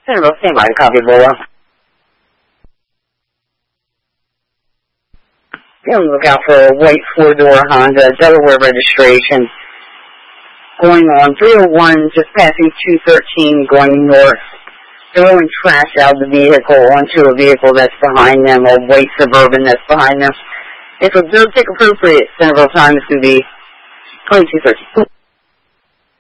Centerville, stand by to copy, Bolo. Be on the lookout for a white four-door Honda, Delaware registration. Going on 301, just passing 213, going north. Throwing trash out of the vehicle onto a vehicle that's behind them, a white Suburban that's behind them. If observed, take appropriate Centerville time, this would be 2213.